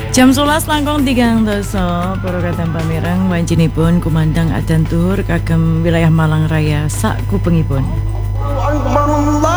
Jam 11 langkung 3 doso para kadang pamireng wancinipun kumandang adzan zuhur kagem wilayah Malang Raya sak kupengipun.